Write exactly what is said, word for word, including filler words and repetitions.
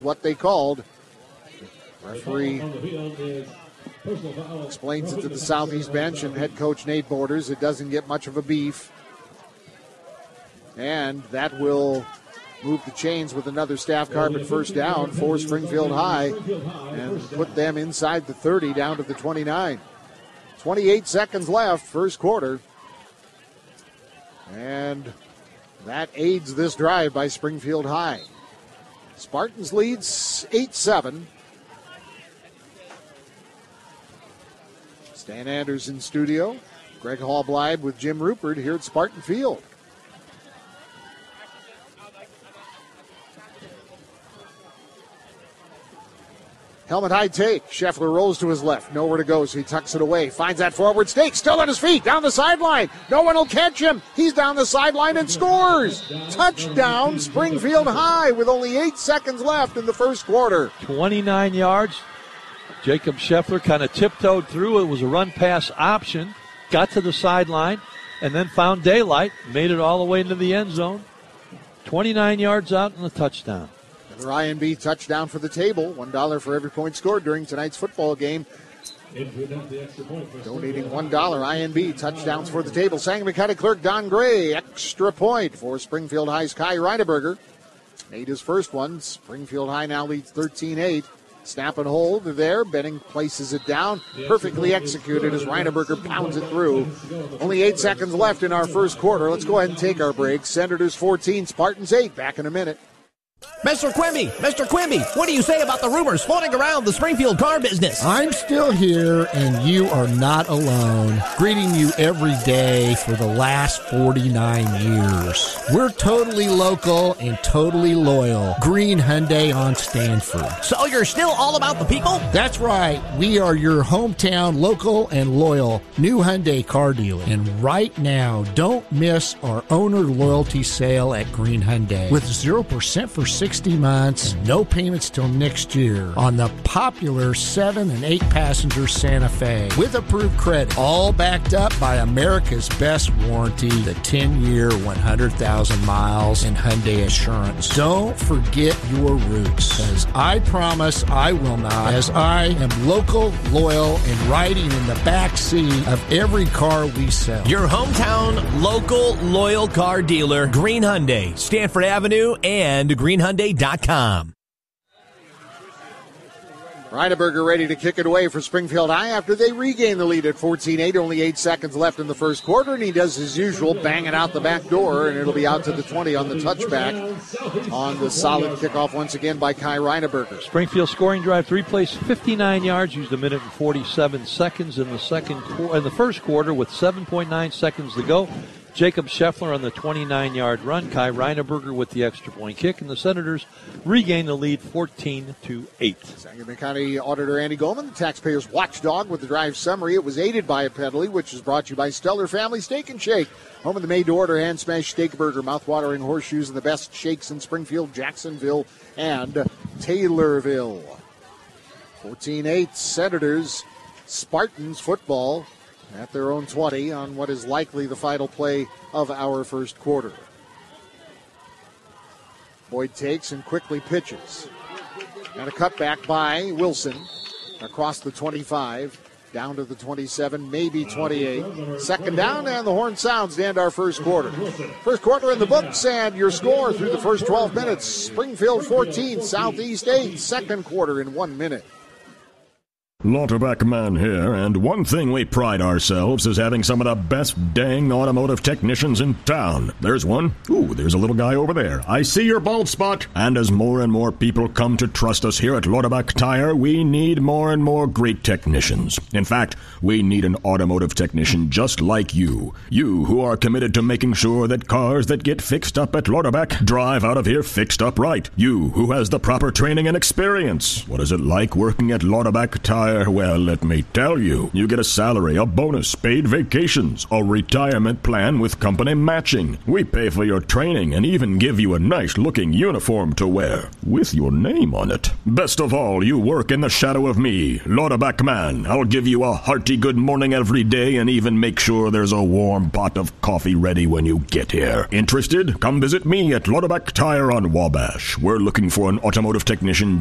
what they called. Referee explains it to the Southeast bench and head coach Nate Borders. It doesn't get much of a beef. And that will move the chains with another staff carpet first down for Springfield High and put them inside the thirty down to the twenty-nine. twenty-eight seconds left, first quarter. And that aids this drive by Springfield High. Spartans leads eight seven. Stan Anders in studio. Greg Hallblythe with Jim Rupert here at Spartan Field. Helmet high take. Scheffler rolls to his left. Nowhere to go, so he tucks it away. Finds that forward stake. Still on his feet. Down the sideline. No one will catch him. He's down the sideline and scores. Touchdown, Springfield High, with only eight seconds left in the first quarter. twenty-nine yards. Jacob Scheffler kind of tiptoed through. It was a run-pass option. Got to the sideline and then found daylight. Made it all the way into the end zone. twenty-nine yards out and a touchdown. Another I N B touchdown for the table. One dollar for every point scored during tonight's football game. Donating one dollar. I N B touchdowns for the table. Sangamon County Clerk Don Gray. Extra point for Springfield High's Kai Reineberger. Made his first one. Springfield High now leads thirteen eight. Snap and hold there. Benning places it down. Perfectly executed as Reineberger pounds it through. Only eight seconds left in our first quarter. Let's go ahead and take our break. Senators fourteen, Spartans eight. Back in a minute. Mister Quimby, Mister Quimby, what do you say about the rumors floating around the Springfield car business? I'm still here, and you are not alone. Greeting you every day for the last forty-nine years. We're totally local and totally loyal. Green Hyundai on Stanford. So you're still all about the people? That's right. We are your hometown local and loyal new Hyundai car dealer. And right now, don't miss our owner loyalty sale at Green Hyundai. With zero percent for sixty months, no payments till next year on the popular seven and eight passenger Santa Fe with approved credit, all backed up by America's best warranty, the ten year, one hundred thousand miles and Hyundai Assurance. Don't forget your roots, as I promise I will not, as I am local, loyal, and riding in the back seat of every car we sell. Your hometown local loyal car dealer, Green Hyundai, Stanford Avenue and green hyundai dot com. Reineberger ready to kick it away for Springfield High after they regain the lead at fourteen eight. Only eight seconds left in the first quarter, and he does his usual, banging out the back door, and it'll be out to the twenty on the touchback on the solid kickoff once again by Kai Reineberger. Springfield scoring drive, three plays, fifty-nine yards, used a minute and forty-seven seconds in the second qu- in the first quarter with seven point nine seconds to go. Jacob Scheffler on the twenty-nine-yard run. Kai Reineberger with the extra point kick. And the Senators regain the lead fourteen to eight. Sangamon County Auditor Andy Goldman, the taxpayer's watchdog with the drive summary. It was aided by a penalty, which is brought to you by Stellar Family Steak and Shake. Home of the made-to-order hand-smashed steak burger, mouth-watering horseshoes, and the best shakes in Springfield, Jacksonville, and Taylorville. fourteen eight, Senators, Spartans football at their own twenty on what is likely the final play of our first quarter. Boyd takes and quickly pitches. And a cutback by Wilson across the twenty-five, down to the twenty-seven, maybe twenty-eight. Second down, and the horn sounds to end our first quarter. First quarter in the books, and your score through the first twelve minutes. Springfield fourteen, Southeast eight. Second quarter in one minute. Lauterbach Man here, and one thing we pride ourselves is having some of the best dang automotive technicians in town. There's one. Ooh, there's a little guy over there. I see your bald spot. And as more and more people come to trust us here at Lauterbach Tire, we need more and more great technicians. In fact, we need an automotive technician just like you. You who are committed to making sure that cars that get fixed up at Lauterbach drive out of here fixed up right. You who has the proper training and experience. What is it like working at Lauterbach Tire? Tire? Well, let me tell you. You get a salary, a bonus, paid vacations, a retirement plan with company matching. We pay for your training and even give you a nice-looking uniform to wear with your name on it. Best of all, you work in the shadow of me, Lauterbach Man. I'll give you a hearty good morning every day and even make sure there's a warm pot of coffee ready when you get here. Interested? Come visit me at Lauterbach Tire on Wabash. We're looking for an automotive technician